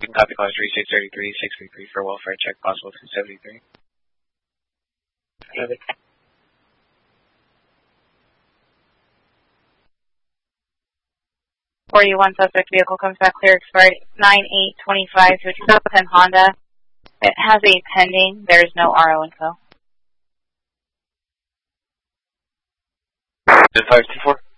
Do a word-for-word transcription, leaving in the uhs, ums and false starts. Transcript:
You can copy call three six three three six three three for welfare check, possible two seventy-three. Have it. forty-one suspect vehicle comes back clear, expired nine eight twenty-five to a two thousand ten Honda. It has a pending. There is no R O info. five two four.